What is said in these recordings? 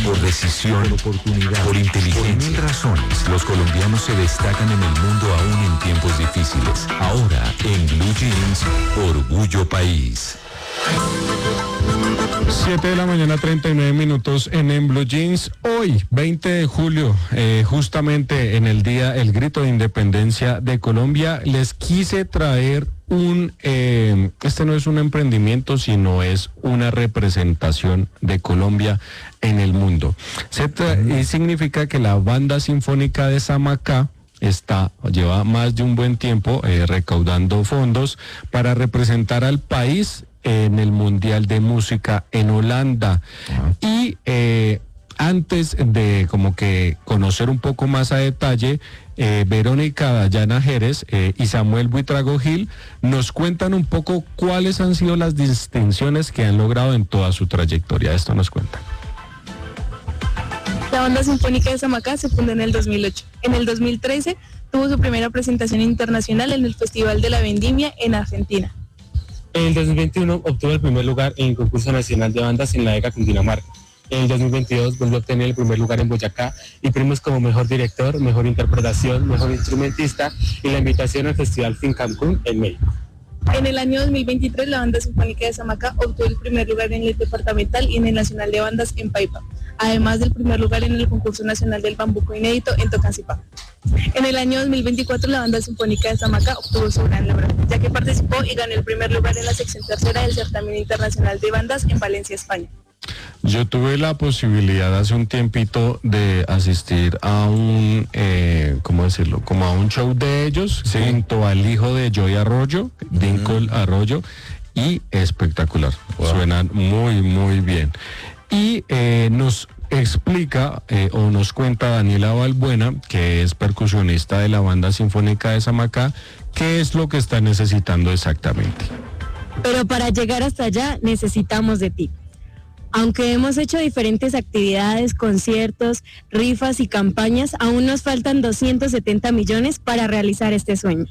por decisión, por oportunidad, por inteligencia. Por mil razones, los colombianos se destacan en el mundo aún en tiempos difíciles. Ahora, en Blue Jeans, Orgullo País. 7:39 en Blue Jeans. Hoy, 20 de julio, justamente en el día, el grito de independencia de Colombia, les quise traer este no es un emprendimiento, sino es una representación de Colombia en el mundo. Y significa que la Banda Sinfónica de Samacá lleva más de un buen tiempo recaudando fondos para representar al país en el Mundial de Música en Holanda. Y antes de como que conocer un poco más a detalle, Verónica Dayana Jerez y Samuel Buitrago Gil nos cuentan un poco cuáles han sido las distinciones que han logrado en toda su trayectoria. Esto nos cuentan. La Banda Sinfónica de Samacá se fundó en el 2008. En el 2013 tuvo su primera presentación internacional en el Festival de la Vendimia en Argentina. En el 2021 obtuvo el primer lugar en el concurso nacional de bandas en la EGA Cundinamarca. En el 2022 volvió a obtener el primer lugar en Boyacá y premios como mejor director, mejor interpretación, mejor instrumentista y la invitación al Festival Fin Cancún en México. En el año 2023 la Banda Sinfónica de Samacá obtuvo el primer lugar en el departamental y en el nacional de bandas en Paipa, además del primer lugar en el concurso nacional del bambuco inédito en Tocancipá. En el año 2024 la Banda Sinfónica de Samacá obtuvo su gran logro, ya que participó y ganó el primer lugar en la sección tercera del certamen internacional de bandas en Valencia, España. Yo tuve la posibilidad hace un tiempito de asistir a un, ¿cómo decirlo? Como a un show de ellos, sí, junto al hijo de Joey Arroyo, Dinkle Arroyo, y espectacular. Wow. Suenan muy, muy bien. Y nos explica o nos cuenta Daniela Balbuena, que es percusionista de la Banda Sinfónica de Samacá, qué es lo que está necesitando exactamente. Pero para llegar hasta allá necesitamos de ti. Aunque hemos hecho diferentes actividades, conciertos, rifas y campañas, aún nos faltan 270 millones para realizar este sueño.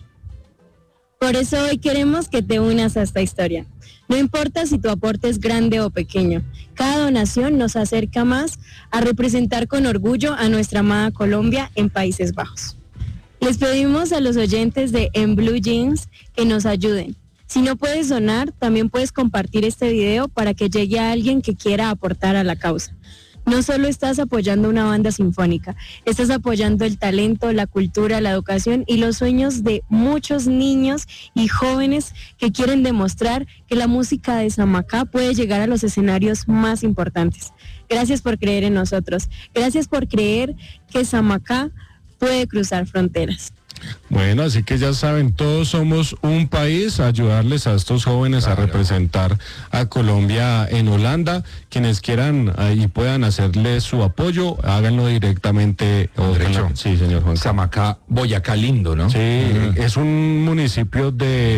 Por eso hoy queremos que te unas a esta historia. No importa si tu aporte es grande o pequeño, cada donación nos acerca más a representar con orgullo a nuestra amada Colombia en Países Bajos. Les pedimos a los oyentes de En Blue Jeans que nos ayuden. Si no puedes donar, también puedes compartir este video para que llegue a alguien que quiera aportar a la causa. No solo estás apoyando una banda sinfónica, estás apoyando el talento, la cultura, la educación y los sueños de muchos niños y jóvenes que quieren demostrar que la música de Samacá puede llegar a los escenarios más importantes. Gracias por creer en nosotros. Gracias por creer que Samacá puede cruzar fronteras. Bueno, así que ya saben, todos somos un país, ayudarles a estos jóvenes a representar a Colombia en Holanda. Quienes quieran y puedan hacerle su apoyo, háganlo directamente. Sí, señor Juan. Samacá, Boyacá lindo, ¿no? Sí, es un municipio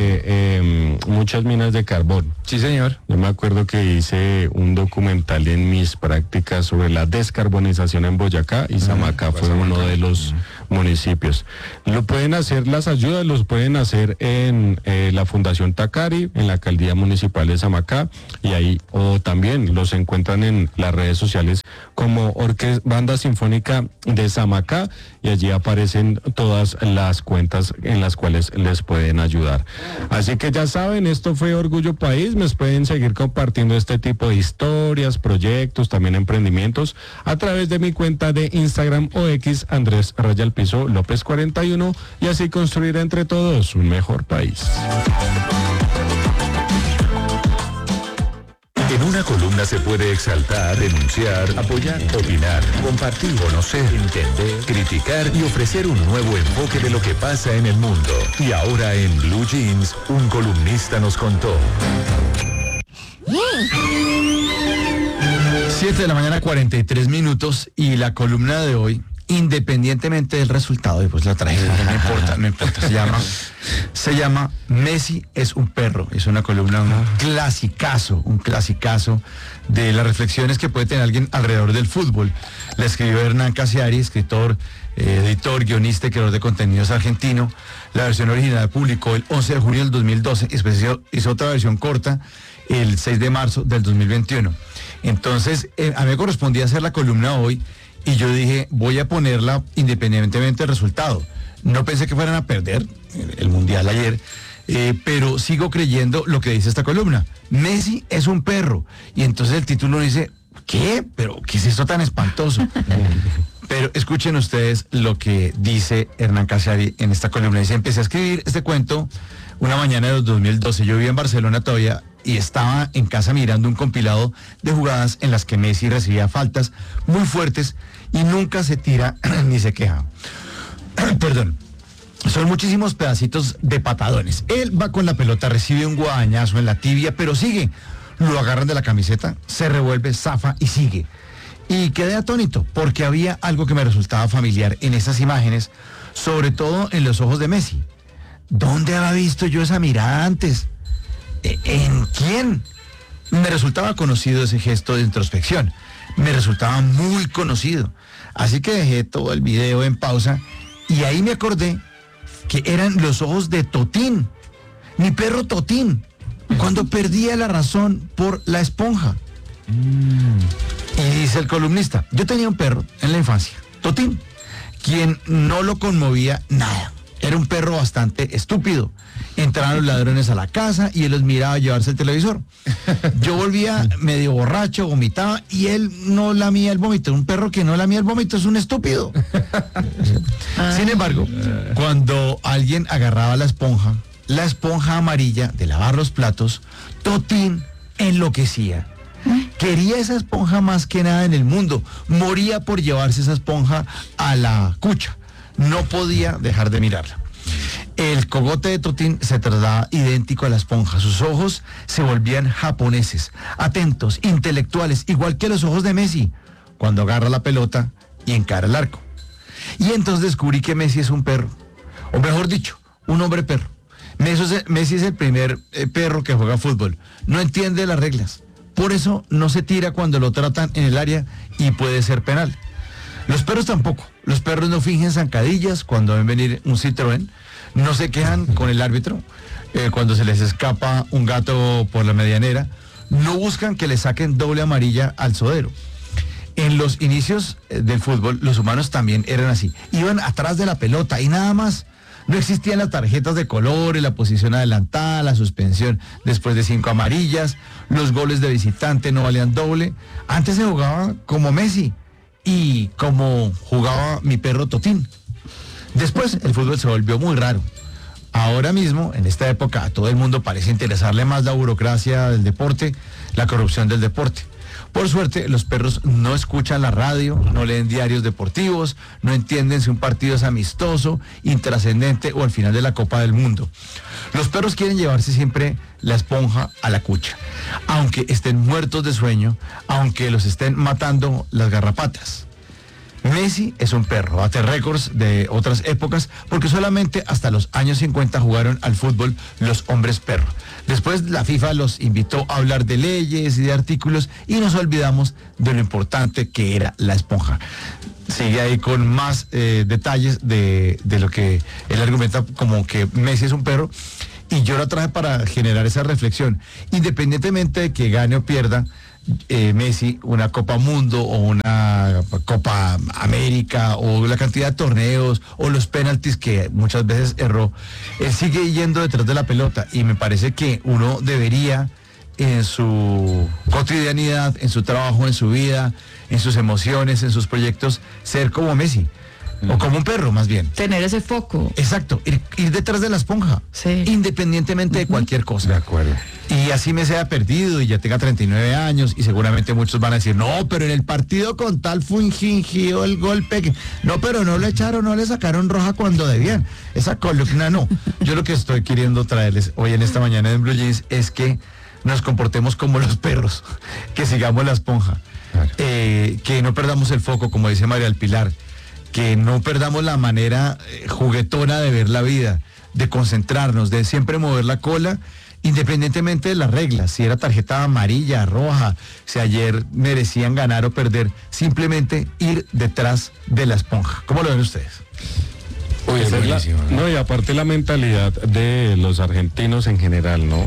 de muchas minas de carbón. Sí, señor. Yo me acuerdo que hice un documental en mis prácticas sobre la descarbonización en Boyacá y Samacá fue uno de los municipios. Lo pueden hacer, las ayudas los pueden hacer en la Fundación Tacari, en la Alcaldía Municipal de Samacá, y ahí, o también los encuentran en las redes sociales como Banda Sinfónica de Samacá, y allí aparecen todas las cuentas en las cuales les pueden ayudar. Así que ya saben, esto fue Orgullo País. Me pueden seguir compartiendo este tipo de historias, proyectos, también emprendimientos a través de mi cuenta de Instagram o X, Andrés _Piso López 41, y así construir entre todos un mejor país. En una columna se puede exaltar, denunciar, apoyar, opinar, compartir, conocer, entender, criticar y ofrecer un nuevo enfoque de lo que pasa en el mundo. Y ahora en Blue Jeans, un columnista nos contó. 7:43 y la columna de hoy, independientemente del resultado, y pues la tragedia, no importa, se llama Messi es un perro. Es una columna, un clasicazo de las reflexiones que puede tener alguien alrededor del fútbol. La escribió Hernán Casiari, escritor, editor, guionista y creador de contenidos argentino. La versión original publicó el 11 de junio del 2012, y después hizo otra versión corta el 6 de marzo del 2021. Entonces, a mí me correspondía hacer la columna hoy y yo dije, voy a ponerla independientemente del resultado. No pensé que fueran a perder el Mundial ayer, pero sigo creyendo lo que dice esta columna. Messi es un perro. Y entonces el título dice, ¿qué? ¿Pero qué es esto tan espantoso? Pero escuchen ustedes lo que dice Hernán Cassiari en esta columna. Dice, empecé a escribir este cuento una mañana de 2012. Yo vivía en Barcelona todavía y estaba en casa mirando un compilado de jugadas en las que Messi recibía faltas muy fuertes y nunca se tira ni se queja. Perdón. Son muchísimos pedacitos de patadones. Él va con la pelota, recibe un guadañazo en la tibia, pero sigue. Lo agarran de la camiseta, se revuelve, zafa y sigue. Y quedé atónito porque había algo que me resultaba familiar en esas imágenes, sobre todo en los ojos de Messi. ¿Dónde había visto yo esa mirada antes? ¿En quién? Me resultaba conocido ese gesto de introspección. Me resultaba muy conocido. Así que dejé todo el video en pausa y ahí me acordé que eran los ojos de Totín, mi perro Totín, cuando perdía la razón por la esponja. Y dice el columnista, yo tenía un perro en la infancia, Totín, quien no lo conmovía nada. Era un perro bastante estúpido. Entraban los ladrones a la casa y él los miraba llevarse el televisor. Yo volvía medio borracho, vomitaba y él no lamía el vómito. Un perro que no lamía el vómito es un estúpido. Sin embargo, cuando alguien agarraba la esponja amarilla de lavar los platos, Totín enloquecía. Quería esa esponja más que nada en el mundo. Moría por llevarse esa esponja a la cucha. No podía dejar de mirarla. El cogote de Totín se trataba idéntico a la esponja. Sus ojos se volvían japoneses, atentos, intelectuales, igual que los ojos de Messi, cuando agarra la pelota y encara el arco. Y entonces descubrí que Messi es un perro, o mejor dicho, un hombre perro. Messi es el primer perro que juega fútbol. No entiende las reglas. Por eso no se tira cuando lo tratan en el área y puede ser penal. Los perros tampoco. Los perros no fingen zancadillas cuando ven venir un Citroën. No se quejan con el árbitro cuando se les escapa un gato por la medianera. No buscan que le saquen doble amarilla al sodero. En los inicios del fútbol, los humanos también eran así. Iban atrás de la pelota y nada más. No existían las tarjetas de colores, la posición adelantada, la suspensión después de 5 amarillas. Los goles de visitante no valían doble. Antes se jugaba como Messi y como jugaba mi perro Totín. Después el fútbol se volvió muy raro. Ahora mismo, en esta época, a todo el mundo parece interesarle más la burocracia del deporte, la corrupción del deporte. Por suerte, los perros no escuchan la radio, no leen diarios deportivos, no entienden si un partido es amistoso, intrascendente o al final de la Copa del Mundo. Los perros quieren llevarse siempre la esponja a la cucha, aunque estén muertos de sueño, aunque los estén matando las garrapatas. Messi es un perro, bate récords de otras épocas, porque solamente hasta los años 50 jugaron al fútbol los hombres perro. Después la FIFA los invitó a hablar de leyes y de artículos y nos olvidamos de lo importante que era la esponja. Sigue ahí con más detalles de lo que él argumenta como que Messi es un perro, y yo la traje para generar esa reflexión. Independientemente de que gane o pierda Messi una Copa Mundo o una Copa América o la cantidad de torneos o los penaltis que muchas veces erró, él sigue yendo detrás de la pelota y me parece que uno debería en su cotidianidad, en su trabajo, en su vida, en sus emociones, en sus proyectos, ser como Messi. O como un perro, más bien. Tener ese foco. Exacto, ir detrás de la esponja, sí, independientemente de cualquier cosa. De acuerdo. Y así me sea perdido y ya tenga 39 años y seguramente muchos van a decir, no, pero en el partido con tal fingió el golpe. No, pero no le echaron, no le sacaron roja cuando debían. Esa columna no. Yo lo que estoy queriendo traerles hoy en esta mañana en Blue Jeans es que nos comportemos como los perros, que sigamos la esponja, claro. Que no perdamos el foco, como dice María del Pilar, que no perdamos la manera juguetona de ver la vida, de concentrarnos, de siempre mover la cola, independientemente de las reglas, si era tarjeta amarilla, roja, si ayer merecían ganar o perder, simplemente ir detrás de la esponja. ¿Cómo lo ven ustedes? Uy, no, y aparte la mentalidad de los argentinos en general, ¿no?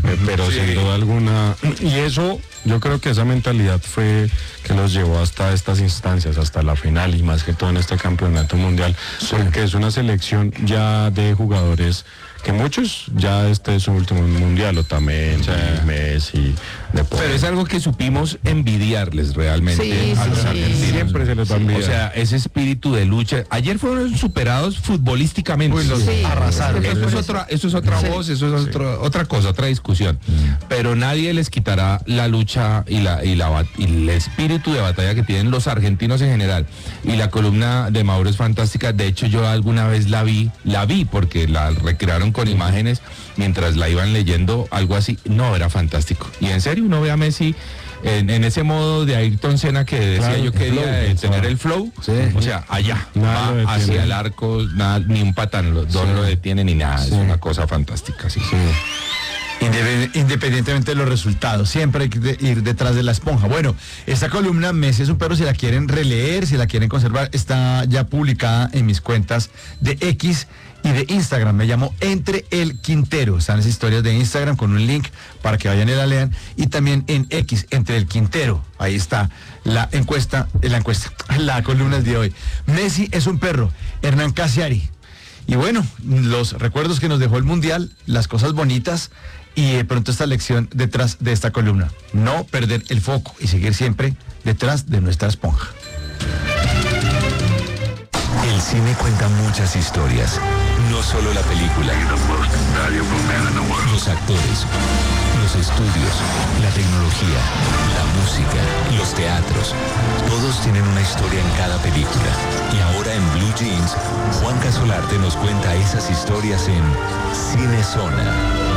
pero Sí. sin duda alguna, y eso, yo creo que esa mentalidad fue que los llevó hasta estas instancias, hasta la final y más que todo en este campeonato mundial, porque es una selección ya de jugadores que muchos ya este es su último mundial, o también Messi, De Paul. Pero es algo que supimos envidiarles realmente Sí, a sí, los sí. argentinos. Siempre se les va a envidiar. O sea, ese espíritu de lucha. Ayer fueron superados futbolísticamente. Uy, los Sí. arrasaron. Eso es otra Sí. voz, eso es otra cosa, otra discusión. Pero nadie les quitará la lucha y el espíritu de batalla que tienen los argentinos en general. Y la columna de Mauro es fantástica. De hecho, yo alguna vez la vi porque la recrearon con imágenes mientras la iban leyendo, algo así. No, era fantástico. Y en serio, uno ve a Messi en ese modo de Ayrton Senna que decía Claro, yo el quería flow, tener el flow. Sí. O sea, allá, Nada lo va detiene. hacia el arco, nada, ni un patán lo detiene ni nada. Sí. Es una cosa fantástica. Sí. Independientemente de los resultados, siempre hay que ir detrás de la esponja. Bueno, esta columna, Messi es un perro, si la quieren releer, si la quieren conservar, está ya publicada en mis cuentas de X y de Instagram. Me llamo Entre el Quintero. Están las historias de Instagram con un link para que vayan y la lean. Y también en X, Entre el Quintero. Ahí está la columna del día de hoy. Messi es un perro, Hernán Casiari. Y bueno, los recuerdos que nos dejó el Mundial, las cosas bonitas y de pronto esta lección detrás de esta columna. No perder el foco y seguir siempre detrás de nuestra esponja. El cine cuenta muchas historias, no solo la película. Los actores, los estudios, la tecnología, la música, los teatros. Todos tienen una historia en cada película. Y ahora en Blue Jeans, Juan Casolarte nos cuenta esas historias en Cinezona.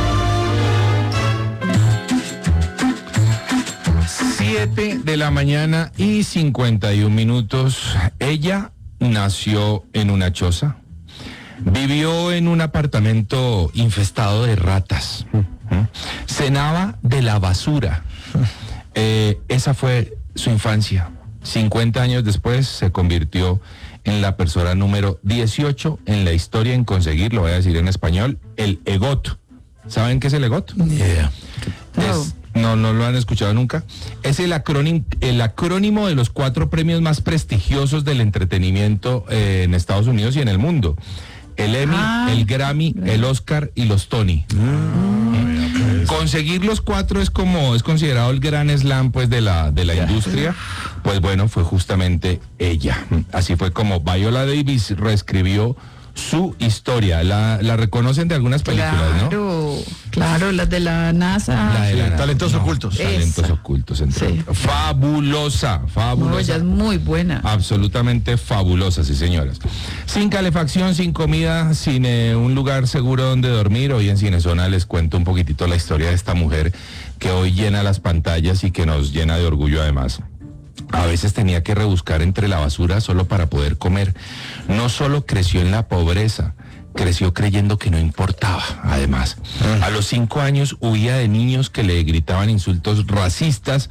7 de la mañana y 51 minutos. Ella nació en una choza. Vivió en un apartamento infestado de ratas. Cenaba de la basura. Esa fue su infancia. 50 años después se convirtió en la persona número 18 en la historia en conseguir, lo voy a decir en español, el EGOT. ¿Saben qué es el EGOT? No lo han escuchado nunca. Es el acrónimo de los 4 premios más prestigiosos del entretenimiento en Estados Unidos y en el mundo. El Emmy, el Grammy, el Oscar y los Tony. Conseguir los 4 es considerado el gran slam pues de la industria. Pues bueno, fue justamente ella. Así fue como Viola Davis reescribió su historia. La reconocen de algunas películas, ¿no? Claro, las de la NASA. La de la NASA. Talentos ocultos. Talentos Esa. ocultos, entre Sí. otros. Fabulosa. No, ella es muy buena. Absolutamente fabulosa, sí señoras. Sin calefacción, sin comida, sin un lugar seguro donde dormir. Hoy en Cinezona les cuento un poquitito la historia de esta mujer que hoy llena las pantallas y que nos llena de orgullo además. A veces tenía que rebuscar entre la basura solo para poder comer. No solo creció en la pobreza, creció creyendo que no importaba, además. A los 5 años huía de niños que le gritaban insultos racistas.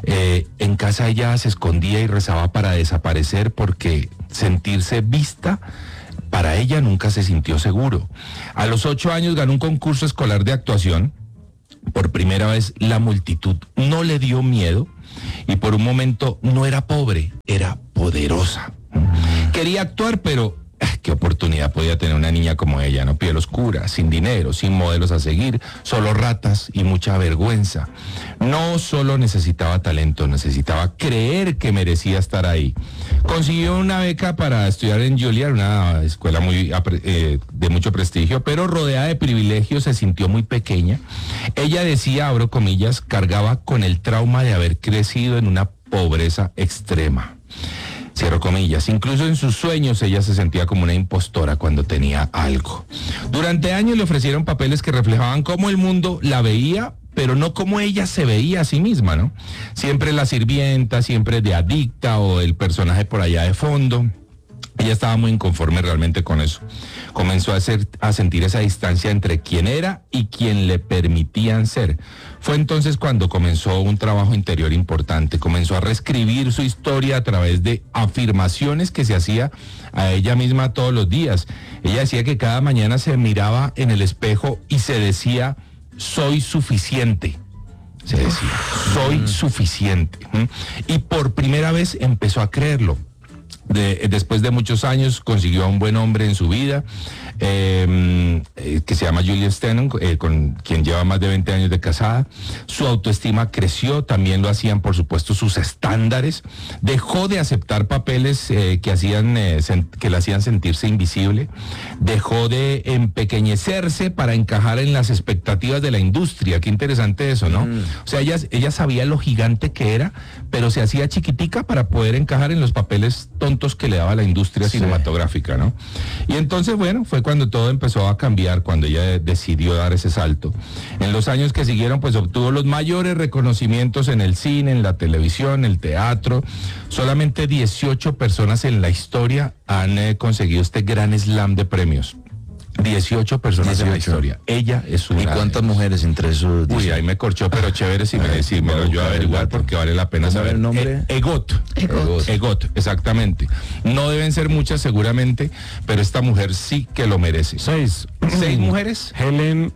En casa ella se escondía y rezaba para desaparecer porque sentirse vista para ella nunca se sintió seguro. A los 8 años ganó un concurso escolar de actuación. Por primera vez la multitud no le dio miedo y por un momento no era pobre, era poderosa. Quería actuar, pero qué oportunidad podía tener una niña como ella, ¿no? Piel oscura, sin dinero, sin modelos a seguir, solo ratas y mucha vergüenza. No solo necesitaba talento, necesitaba creer que merecía estar ahí. Consiguió una beca para estudiar en Juilliard, una escuela de mucho prestigio, pero rodeada de privilegios se sintió muy pequeña. Ella decía, abro comillas, cargaba con el trauma de haber crecido en una pobreza extrema. Cierro comillas. Incluso en sus sueños ella se sentía como una impostora cuando tenía algo. Durante años le ofrecieron papeles que reflejaban cómo el mundo la veía, pero no como ella se veía a sí misma, ¿no? Siempre la sirvienta, siempre de adicta o el personaje por allá de fondo. Ella estaba muy inconforme realmente con eso. Comenzó a sentir esa distancia entre quién era y quién le permitían ser. Fue entonces cuando comenzó un trabajo interior importante. Comenzó a reescribir su historia a través de afirmaciones que se hacía a ella misma todos los días. Ella decía que cada mañana se miraba en el espejo y se decía, soy suficiente. Se decía, soy suficiente. Y por primera vez empezó a creerlo. Después de muchos años consiguió a un buen hombre en su vida, que se llama Julia Stennon, con quien lleva más de 20 años de casada. Su autoestima creció, también lo hacían por supuesto sus estándares. Dejó de aceptar papeles que le hacían sentirse invisible. Dejó de empequeñecerse para encajar en las expectativas de la industria. Qué interesante eso, ¿no? O sea, ella sabía lo gigante que era, pero se hacía chiquitica para poder encajar en los papeles tontos que le daba la industria cinematográfica, ¿no? Y entonces, bueno, fue cuando todo empezó a cambiar, cuando ella decidió dar ese salto. En los años que siguieron, pues obtuvo los mayores reconocimientos en el cine, en la televisión, el teatro. Solamente 18 personas en la historia han conseguido este gran slam de premios. 18 personas en la historia. Ella es una. ¿Y cuántas mujeres entre esos? Uy, ahí me corchó, pero chévere si me lo yo a averiguar porque vale la pena saber. ¿El nombre? Egot, exactamente. No deben ser muchas seguramente, pero esta mujer sí que lo merece. 6 mujeres. Helen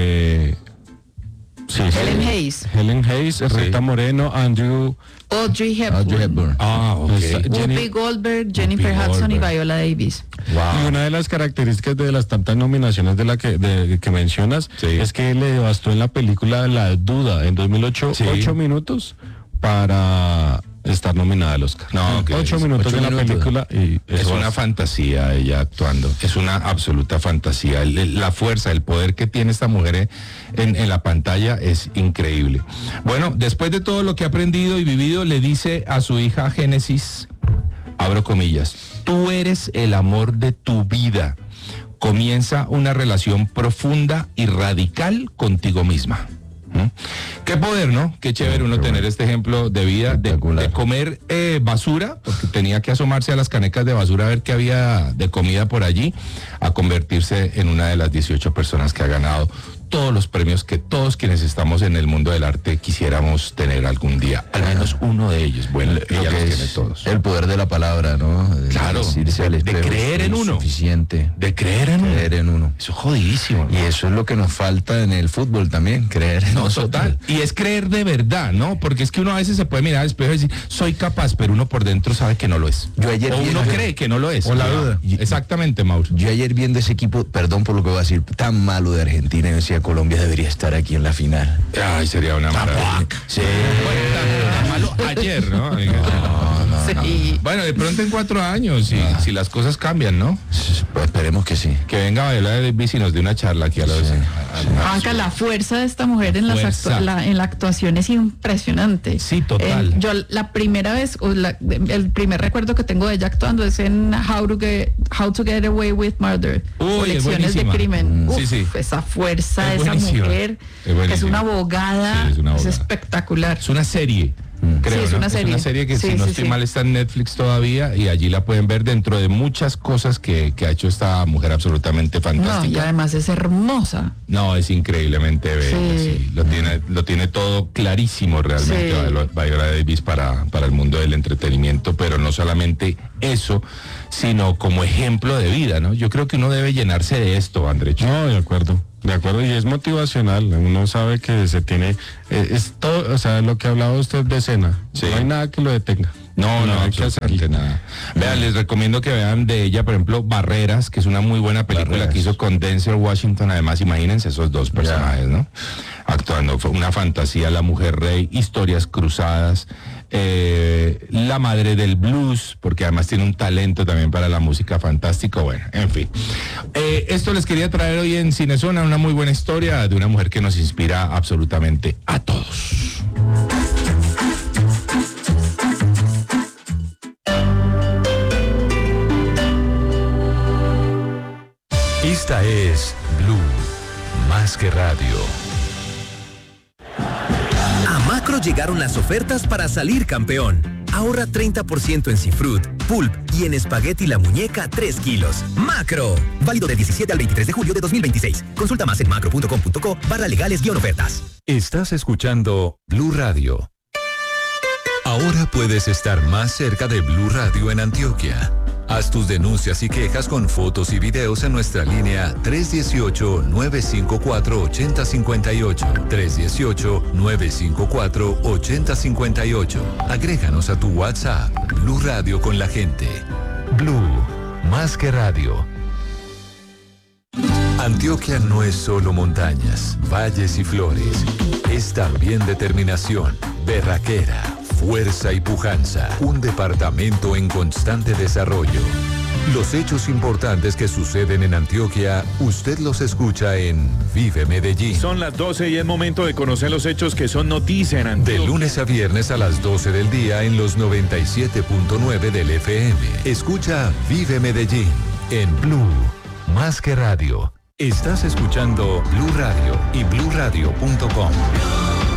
Hayes. Helen Hayes, Rita Moreno, Audrey Hepburn. Whoopi Goldberg, Jennifer Hudson y Viola Davis. Wow. Y una de las características de las tantas nominaciones que mencionas es que le bastó en la película La Duda en 2008 8 minutos para estar nominada al Oscar. No, 8 minutos de la película y es una fantasía ella actuando. Es una absoluta fantasía. La fuerza, el poder que tiene esta mujer en la pantalla es increíble. Bueno, después de todo lo que ha aprendido y vivido, le dice a su hija Génesis, abro comillas, tú eres el amor de tu vida. Comienza una relación profunda y radical contigo misma. Qué poder, ¿no? Qué chévere uno tener este ejemplo de vida, de comer basura, porque tenía que asomarse a las canecas de basura a ver qué había de comida por allí, a convertirse en una de las 18 personas que ha ganado todos los premios que todos quienes estamos en el mundo del arte quisiéramos tener algún día, al menos uno de ellos. Bueno, ella los tiene todos. El poder de la palabra, ¿no? Claro, de creer en uno. Suficiente. De creer en uno. Eso es jodidísimo, ¿no? Y eso es lo que nos falta en el fútbol también, creer en nosotros. Total. Y es creer de verdad, ¿no? Porque es que uno a veces se puede mirar al espejo y decir, soy capaz, pero uno por dentro sabe que no lo es. Uno cree que no lo es. O la duda. Exactamente, Mauro. Yo ayer viendo ese equipo, perdón por lo que voy a decir, tan malo de Argentina, yo decía, Colombia debería estar aquí en la final. Ay, sería una maravilla. Sí. Tan malo ayer, ¿no? Sí. Bueno, de pronto en 4 años, si las cosas cambian, ¿no? Pues esperemos que sí. Que venga Viola Davis y nos dé una charla aquí a los... Juanca, la fuerza de esta mujer en la actuación es impresionante. Sí, total. Yo la primera vez, el primer recuerdo que tengo de ella actuando es en How to Get Away with Murder. Lecciones de crimen. Esa fuerza de esa mujer, que es una abogada, es espectacular. Es una serie. Creo, es una serie. Es una serie que si no estoy mal está en Netflix todavía y allí la pueden ver dentro de muchas cosas que ha hecho esta mujer absolutamente fantástica. No, y además es hermosa. No, es increíblemente bella, sí. Lo tiene todo clarísimo realmente Viola Davis para el mundo del entretenimiento, pero no solamente eso, sino como ejemplo de vida, ¿no? Yo creo que uno debe llenarse de esto, Andrés. No, de acuerdo, y es motivacional, uno sabe que se tiene, es todo, o sea, lo que hablaba usted de escena, no hay nada que lo detenga. No, hay que hacerle nada. Vean, les recomiendo que vean de ella, por ejemplo, Barreras, que es una muy buena película que hizo con Denzel Washington. Además, imagínense esos dos personajes, ¿no? Actuando, fue una fantasía, La Mujer Rey, Historias Cruzadas, La Madre del Blues, porque además tiene un talento también para la música fantástico. Bueno, en fin. Esto les quería traer hoy en Cinezona, una muy buena historia de una mujer que nos inspira absolutamente a todos. Esta es Blue, más que radio. A Macro llegaron las ofertas para salir campeón. Ahorra 30% en Cifrut, Pulp y en espagueti La Muñeca 3 kilos. ¡Macro! Válido del 17 al 23 de julio de 2026. Consulta más en macro.com.co/legales-ofertas. Estás escuchando Blue Radio. Ahora puedes estar más cerca de Blue Radio en Antioquia. Haz tus denuncias y quejas con fotos y videos en nuestra línea 318-954-8058. 318-954-8058. Agréganos a tu WhatsApp. Blue Radio con la gente. Blue, más que radio. Antioquia no es solo montañas, valles y flores. Es también determinación, berraquera, fuerza y pujanza. Un departamento en constante desarrollo. Los hechos importantes que suceden en Antioquia, usted los escucha en Vive Medellín. Son las 12 y es momento de conocer los hechos que son noticia en Antioquia. De lunes a viernes a las 12 del día en los 97.9 del FM. Escucha Vive Medellín en Blue, más que radio. Estás escuchando Blue Radio y bluradio.com.